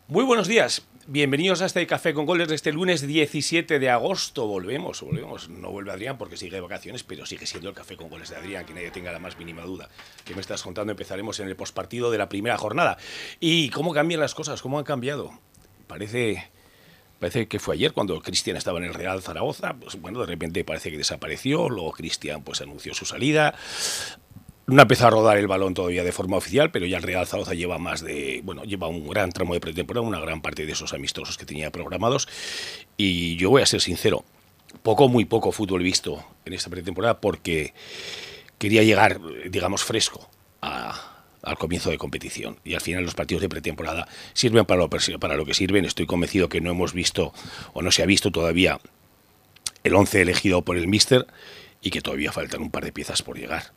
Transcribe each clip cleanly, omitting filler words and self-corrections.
Muy buenos días, bienvenidos a este Café con Goles de este lunes 17 de agosto. Volvemos. No vuelve Adrián porque sigue de vacaciones, pero sigue siendo el Café con Goles de Adrián, que nadie tenga la más mínima duda. ¿Qué me estás contando? Empezaremos en el postpartido de la primera jornada. ¿Y cómo cambian las cosas? ¿Cómo han cambiado? Parece que fue ayer cuando Cristian estaba en el Real Zaragoza. Pues bueno, de repente parece que desapareció. Luego Cristian pues anunció su salida. No ha empezado a rodar el balón todavía de forma oficial, pero ya el Real Zaragoza lleva lleva un gran tramo de pretemporada, una gran parte de esos amistosos que tenía programados. Y yo voy a ser sincero, muy poco fútbol visto en esta pretemporada porque quería llegar, digamos, fresco al comienzo de competición. Y al final los partidos de pretemporada sirven para lo que sirven. Estoy convencido que no hemos visto o no se ha visto todavía el 11 elegido por el míster y que todavía faltan un par de piezas por llegar.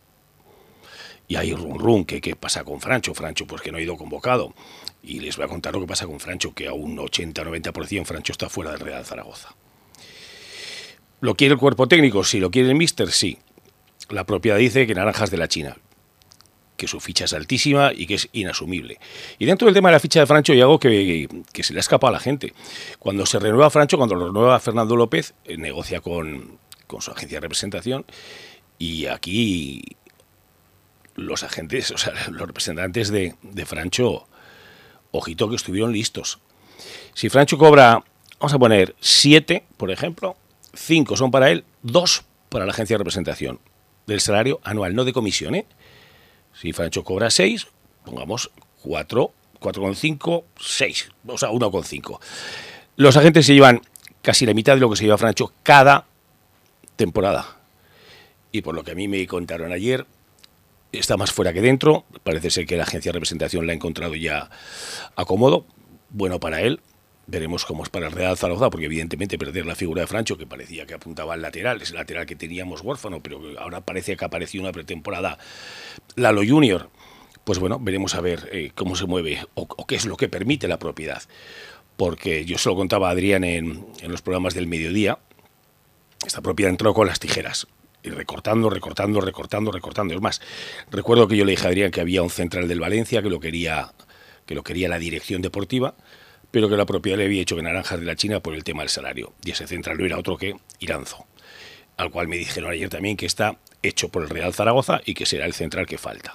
Y hay rum, ¿qué pasa con Francho? Francho pues que no ha ido convocado. Y les voy a contar lo que pasa con Francho, que a un 80-90% Francho está fuera del Real Zaragoza. ¿Lo quiere el cuerpo técnico? Sí. ¿Lo quiere el míster? Sí. La propiedad dice que naranjas de la China, que su ficha es altísima y que es inasumible. Y dentro del tema de la ficha de Francho hay algo que se le ha escapado a la gente. Cuando se renueva Francho, cuando lo renueva Fernando López, negocia con su agencia de representación y aquí los agentes, o sea, los representantes de Francho, ojito que estuvieron listos. Si Francho cobra, vamos a poner 7, por ejemplo, 5 son para él, 2 para la agencia de representación del salario anual, no de comisión, ¿eh? Si Francho cobra 6, pongamos 4,5, 6, o sea, 1,5. Los agentes se llevan casi la mitad de lo que se lleva Francho cada temporada. Y por lo que a mí me contaron ayer, está más fuera que dentro. Parece ser que la agencia de representación la ha encontrado ya a cómodo. Bueno para él. Veremos cómo es para el Real Zaragoza, porque evidentemente perder la figura de Francho, que parecía que apuntaba al lateral, es el lateral que teníamos huérfano, pero ahora parece que apareció una pretemporada Lalo Junior. Pues bueno, veremos a ver cómo se mueve o qué es lo que permite la propiedad. Porque yo se lo contaba a Adrián en los programas del mediodía, esta propiedad entró con las tijeras. Y recortando. Es más, recuerdo que yo le dije a Adrián que había un central del Valencia que lo quería la dirección deportiva, pero que la propiedad le había hecho que naranjas de la China por el tema del salario. Y ese central no era otro que Iranzo, al cual me dijeron ayer también que está hecho por el Real Zaragoza y que será el central que falta.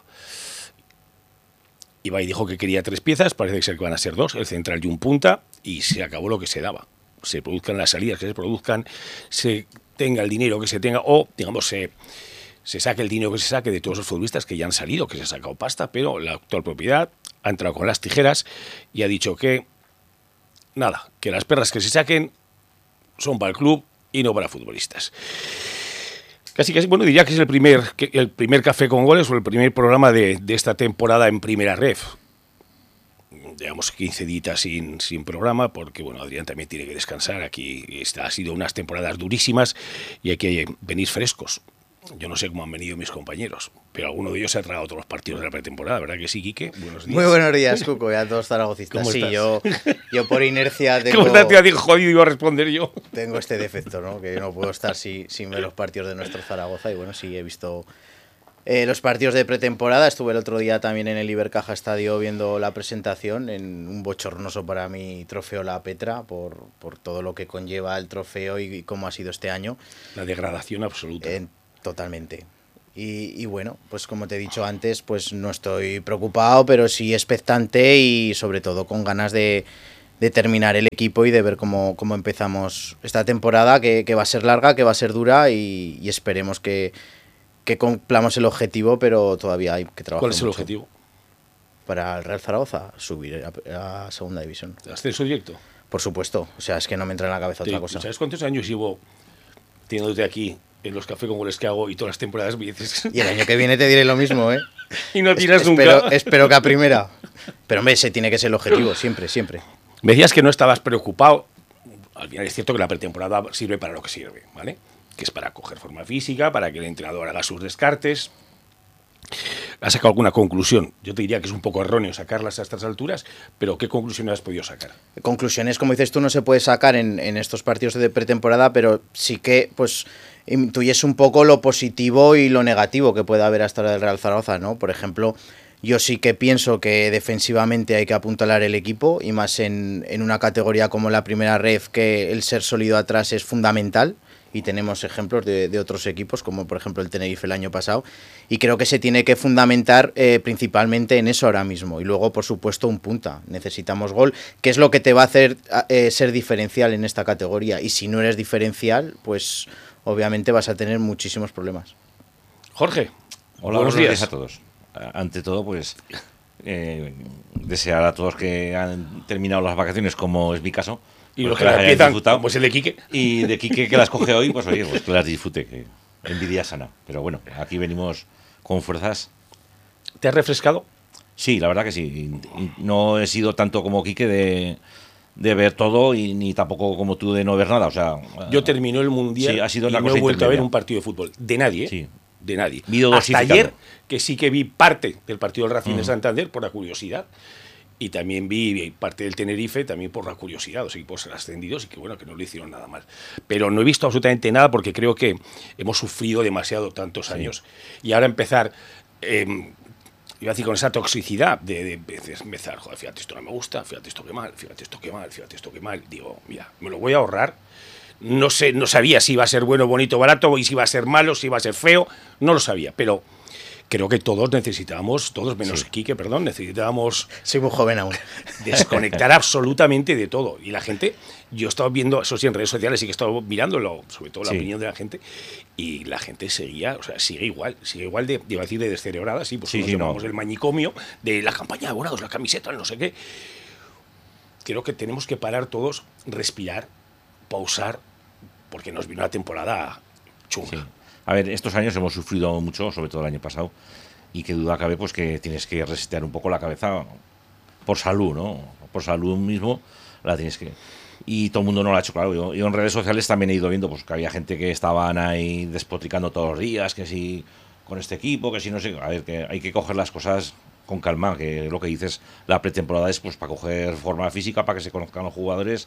Ibai dijo que quería 3 piezas, parece que van a ser 2, el central y un punta, y se acabó lo que se daba. Se produzcan las salidas que se produzcan, se tenga el dinero que se tenga, o digamos se saque el dinero que se saque de todos los futbolistas que ya han salido, que se ha sacado pasta, pero la actual propiedad ha entrado con las tijeras y ha dicho que nada, que las perras que se saquen son para el club y no para futbolistas. Casi, bueno, diría que es el primer Café con Goles o el primer programa de esta temporada en Primera Ref. Llevamos 15 días sin programa porque, bueno, Adrián también tiene que descansar. Aquí ha sido unas temporadas durísimas y hay que venir frescos. Yo no sé cómo han venido mis compañeros, pero alguno de ellos se ha tragado todos los partidos de la pretemporada, ¿verdad que sí, Quique? Buenos días. Muy buenos días, Cuco, y a todos zaragocistas. ¿Cómo estás? Sí, yo por inercia tengo... ¿Cómo estás? Te digo, jodido, iba a responder yo. Tengo este defecto, ¿no? Que no puedo estar sin ver los partidos de nuestro Zaragoza. Y bueno, sí, he visto los partidos de pretemporada. Estuve el otro día también en el Ibercaja Estadio viendo la presentación en un bochornoso para mí trofeo La Petra por todo lo que conlleva el trofeo y cómo ha sido este año. La degradación absoluta. Totalmente. Y bueno, pues como te he dicho antes, pues no estoy preocupado, pero sí expectante y sobre todo con ganas de terminar el equipo y de ver cómo empezamos esta temporada, que va a ser larga, que va a ser dura y esperemos que cumplamos el objetivo, pero todavía hay que trabajar. ¿Cuál es el objetivo? Para el Real Zaragoza, subir a segunda división. ¿Ascenso directo? Por supuesto, o sea, es que no me entra en la cabeza otra cosa. ¿Sabes cuántos años llevo teniéndote aquí en los Café con Goles que hago y todas las temporadas me dices? Y el año que viene te diré lo mismo, ¿eh? Y no tiras nunca. Espero que a primera. Pero hombre, ese tiene que ser el objetivo, siempre. Me decías que no estabas preocupado. Al final es cierto que la pretemporada sirve para lo que sirve, ¿vale? Que es para coger forma física, para que el entrenador haga sus descartes. ¿Has sacado alguna conclusión? Yo te diría que es un poco erróneo sacarlas a estas alturas, pero ¿qué conclusiones has podido sacar? Conclusiones, como dices tú, no se puede sacar en estos partidos de pretemporada, pero sí que pues intuyes un poco lo positivo y lo negativo que puede haber hasta ahora del Real Zaragoza, ¿no? Por ejemplo, Yo sí que pienso que defensivamente hay que apuntalar el equipo, y más en una categoría como la primera ref, que el ser sólido atrás es fundamental. Y tenemos ejemplos de otros equipos, como por ejemplo el Tenerife el año pasado, y creo que se tiene que fundamentar principalmente en eso ahora mismo. Y luego, por supuesto, un punta. Necesitamos gol, que es lo que te va a hacer ser diferencial en esta categoría. Y si no eres diferencial, pues obviamente vas a tener muchísimos problemas. Jorge, hola, buenos días a todos. Ante todo, pues desear a todos que han terminado las vacaciones, como es mi caso, y los que las empiezan, como es el de Quique. Y de Quique, que las coge hoy, pues oye, pues que las disfrute, que envidia sana. Pero bueno, aquí venimos con fuerzas. ¿Te has refrescado? Sí, la verdad que sí. Y no he sido tanto como Quique de ver todo, y ni tampoco como tú de no ver nada. O sea, yo terminó el Mundial, sí, ha sido y no he vuelto a ver un partido de fútbol. De nadie, sí. De nadie. Hasta ayer, que sí que vi parte del partido del Racing de Santander por la curiosidad. Y también vi parte del Tenerife también por la curiosidad, los equipos ascendidos, y que bueno, que no lo hicieron nada mal. Pero no he visto absolutamente nada, porque creo que hemos sufrido demasiado tantos años. Y ahora empezar, iba a decir, con esa toxicidad de empezar, joder, fíjate, esto no me gusta, fíjate esto que mal, fíjate esto que mal, fíjate esto que mal. Digo, mira, me lo voy a ahorrar. No sé, no sabía si iba a ser bueno, bonito, barato, y si iba a ser malo, si iba a ser feo, no lo sabía, pero creo que todos necesitábamos, todos menos Quique, perdón, necesitábamos... Soy muy joven aún. Desconectar absolutamente de todo. Y la gente, yo he estado viendo, eso sí, en redes sociales, y que he estado mirándolo, sobre todo la opinión de la gente, y la gente seguía, o sea, sigue igual de, iba a decir, de descerebrada, sí, pues nos llamamos el manicomio de la campaña de abonados, la camiseta, no sé qué. Creo que tenemos que parar todos, respirar, pausar, porque nos vino una temporada chunga. Sí. A ver, estos años hemos sufrido mucho, sobre todo el año pasado, y que duda cabe pues que tienes que resetear un poco la cabeza por salud, ¿no? Por salud mismo la tienes que... Y todo el mundo no lo ha hecho, claro. Yo en redes sociales también he ido viendo pues que había gente que estaban ahí despotricando todos los días, que si con este equipo, que si no sé... A ver, que hay que coger las cosas con calma, que lo que dices, la pretemporada es pues para coger forma física, para que se conozcan los jugadores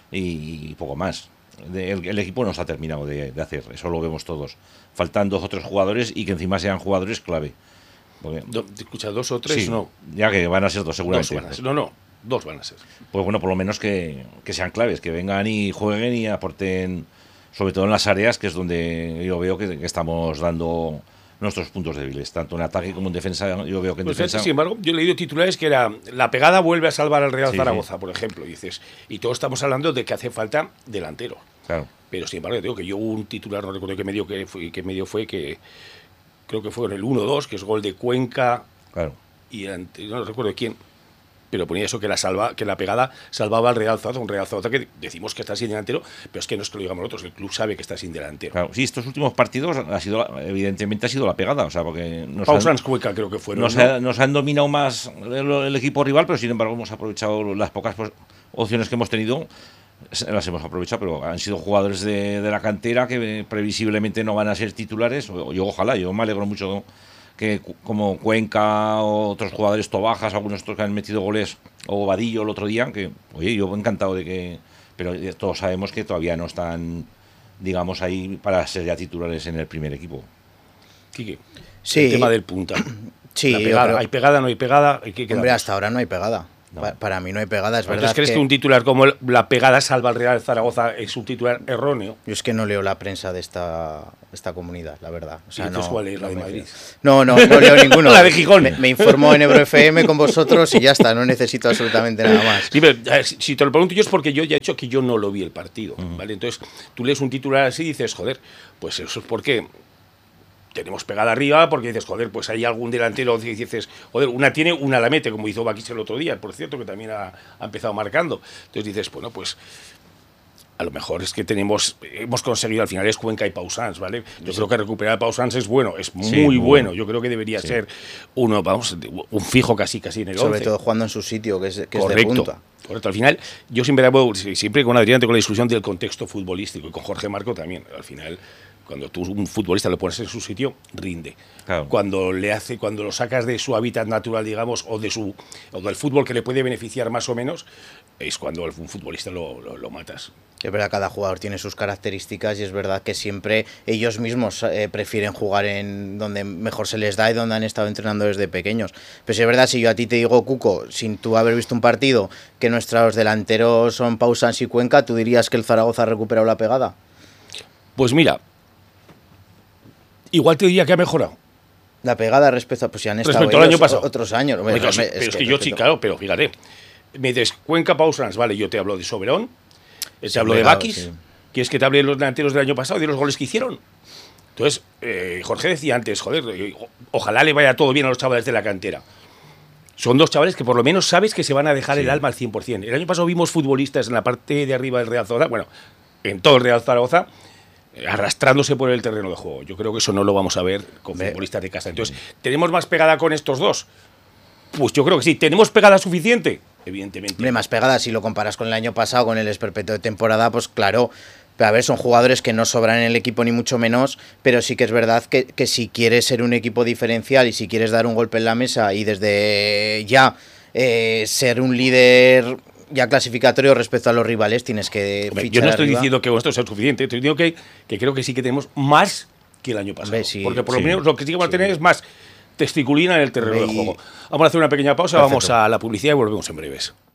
y poco más. El equipo no se ha terminado de hacer, eso lo vemos todos. Faltan 2 o 3 jugadores, y que encima sean jugadores clave. Porque, escucha, 2 o 3, sí, no. Ya que van a ser 2 seguramente. 2 van a ser, no, 2 van a ser. Pues bueno, por lo menos que sean claves, que vengan y jueguen y aporten, sobre todo en las áreas, que es donde yo veo que estamos dando nuestros puntos débiles, tanto en ataque como en defensa. Yo veo que en defensa... Sin embargo, yo he leído titulares que era la pegada vuelve a salvar al Real Zaragoza, por ejemplo, y dices, y todos estamos hablando de que hace falta delantero. Claro. Pero sin embargo, digo que yo hubo un titular, no recuerdo qué medio fue, que creo que fue en el 1-2, que es gol de Cuenca, claro, y no recuerdo quién, pero ponía eso, que la pegada salvaba al Real Zaragoza, un Real Zaragoza que decimos que está sin delantero, pero es que no es que lo digamos nosotros, el club sabe que está sin delantero. Claro, sí, estos últimos partidos evidentemente ha sido la pegada, o sea, porque Pausans, Cuenca creo que fueron. Nos han dominado más el equipo rival, pero sin embargo hemos aprovechado las pocas opciones que hemos tenido. Las hemos aprovechado, pero han sido jugadores de la cantera que previsiblemente no van a ser titulares. Ojalá, yo me alegro mucho que como Cuenca o otros jugadores, Tobajas, algunos otros que han metido goles, o Vadillo el otro día, que oye, yo encantado de que... Pero todos sabemos que todavía no están, digamos, ahí para ser ya titulares en el primer equipo. Quique, sí. El tema del punta. Sí, ¿Hay pegada, no hay pegada? Hombre, hasta ahora no hay pegada. No. Para mí no hay pegada, es verdad. ¿Entonces crees que un titular como la pegada salva al Real Zaragoza es un titular erróneo? Yo es que no leo la prensa de esta comunidad, la verdad. O sea, entonces, ¿cuál es la de Madrid? No leo ninguno. La de Gijón. Me informo en Ebro FM con vosotros y ya está, no necesito absolutamente nada más. Sí, pero si te lo pregunto yo es porque yo ya he dicho que yo no lo vi el partido, ¿vale? Entonces, tú lees un titular así y dices, joder, pues eso es porque... tenemos pegada arriba, porque dices, joder, pues hay algún delantero que dices, joder, una tiene, una la mete, como hizo Baquis el otro día, por cierto, que también ha empezado marcando. Entonces dices, bueno, pues a lo mejor es que hemos conseguido, al final es Cuenca y Pausans, ¿vale? Yo creo que recuperar a Pausans es bueno, es muy bueno. Yo creo que debería ser un fijo casi en el 11. Sobre todo jugando en su sitio, que es de punta. Correcto, al final, yo siempre con Adrián tengo la discusión del contexto futbolístico, y con Jorge Marco también, al final... Cuando tú un futbolista lo pones en su sitio, rinde. Claro. Cuando lo sacas de su hábitat natural, digamos, o del fútbol que le puede beneficiar más o menos, es cuando un futbolista lo matas. Es verdad, cada jugador tiene sus características y es verdad que siempre ellos mismos prefieren jugar en donde mejor se les da y donde han estado entrenando desde pequeños. Pero si es verdad, si yo a ti te digo, Cuco, sin tú haber visto un partido, que nuestros delanteros son Pau Sans y Cuenca, ¿tú dirías que el Zaragoza ha recuperado la pegada? Pues mira, igual te diría que ha mejorado. La pegada respecto a, pues si han estado Respecto al año pasado. otros años. Pero es que yo sí, claro, pero fíjate. Me dices Cuenca, Pau Sans, vale, yo te hablo de Soberón, te hablo de Bakis, sí. ¿Quieres que te hable de los delanteros del año pasado y de los goles que hicieron? Entonces, Jorge decía antes, joder, ojalá le vaya todo bien a los chavales de la cantera. Son dos chavales que por lo menos sabes que se van a dejar el alma al 100%. El año pasado vimos futbolistas en la parte de arriba del Real Zaragoza, bueno, en todo el Real Zaragoza, arrastrándose por el terreno de juego. Yo creo que eso no lo vamos a ver con futbolistas de casa. Entonces, ¿tenemos más pegada con estos dos? Pues yo creo que sí. ¿Tenemos pegada suficiente? Evidentemente. Hombre, más pegada, si lo comparas con el año pasado, con el esperpeto de temporada, pues claro. Pero a ver, son jugadores que no sobran en el equipo ni mucho menos, pero sí que es verdad que si quieres ser un equipo diferencial y si quieres dar un golpe en la mesa y desde ya ser un líder ya clasificatorio respecto a los rivales, tienes que Hombre, fichar yo no estoy arriba. diciendo que esto sea suficiente, estoy diciendo que creo que sí que tenemos más que el año pasado. Hombre, sí, porque por lo sí, menos lo que sí que vamos a tener es más testiculina en el terreno Hombre, de juego. Vamos a hacer una pequeña pausa, Perfecto. vamos a la publicidad y volvemos en breves.